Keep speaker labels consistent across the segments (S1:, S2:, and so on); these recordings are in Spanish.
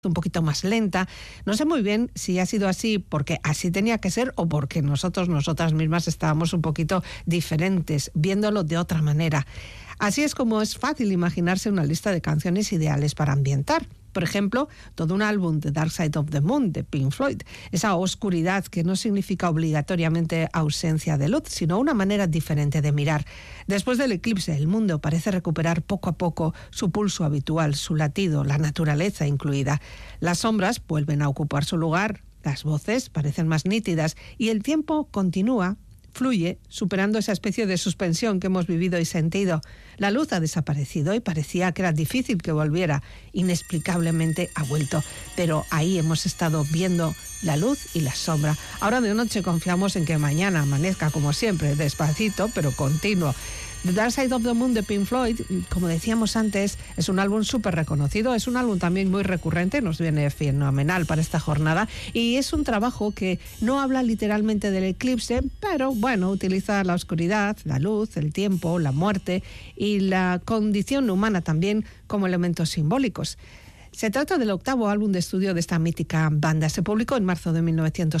S1: un poquito más lenta. No sé muy bien si ha sido así porque así tenía que ser o porque nosotras mismas estábamos un poquito diferentes, viéndolo de otra manera. Así es como es fácil imaginarse una lista de canciones ideales para ambientar. Por ejemplo, todo un álbum de Dark Side of the Moon de Pink Floyd. Esa oscuridad que no significa obligatoriamente ausencia de luz, sino una manera diferente de mirar. Después del eclipse, el mundo parece recuperar poco a poco su pulso habitual, su latido, la naturaleza incluida. Las sombras vuelven a ocupar su lugar, las voces parecen más nítidas y el tiempo continúa. Fluye, superando esa especie de suspensión que hemos vivido y sentido. La luz ha desaparecido y parecía que era difícil que volviera. Inexplicablemente ha vuelto. Pero ahí hemos estado viendo la luz y la sombra. Ahora de noche confiamos en que mañana amanezca como siempre, despacito, pero continuo. The Dark Side of the Moon de Pink Floyd, como decíamos antes, es un álbum súper reconocido, es un álbum también muy recurrente, nos viene fenomenal para esta jornada y es un trabajo que no habla literalmente del eclipse, pero bueno, utiliza la oscuridad, la luz, el tiempo, la muerte y la condición humana también como elementos simbólicos. Se trata del 8º álbum de estudio de esta mítica banda. Se publicó en marzo de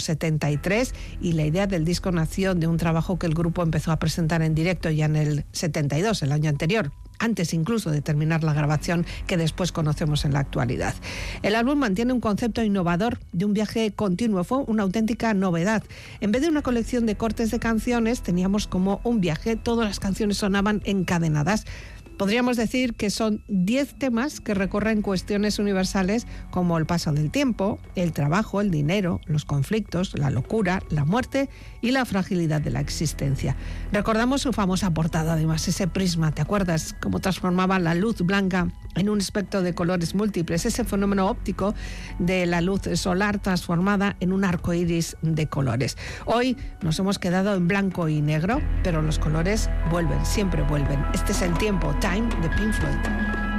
S1: 1973 y la idea del disco nació de un trabajo que el grupo empezó a presentar en directo ya en el 72, el año anterior, antes incluso de terminar la grabación que después conocemos en la actualidad. El álbum mantiene un concepto innovador de un viaje continuo, fue una auténtica novedad. En vez de una colección de cortes de canciones, teníamos como un viaje, todas las canciones sonaban encadenadas. Podríamos decir que son 10 temas que recorren cuestiones universales como el paso del tiempo, el trabajo, el dinero, los conflictos, la locura, la muerte y la fragilidad de la existencia. Recordamos su famosa portada, además, ese prisma, ¿te acuerdas? Cómo transformaba la luz blanca en un espectro de colores múltiples, ese fenómeno óptico de la luz solar transformada en un arco iris de colores. Hoy nos hemos quedado en blanco y negro, pero los colores vuelven, siempre vuelven. Este es el tiempo, Time, de Pink Floyd.